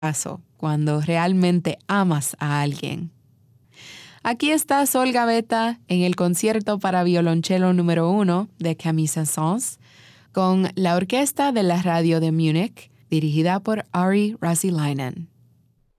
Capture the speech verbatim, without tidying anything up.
caso cuando realmente amas a alguien. Aquí está Sol Gavetta en el concierto para violonchelo número uno de Camille Saint-Saëns con la orquesta de la radio de Múnich, dirigida por Ari Räsäläinen.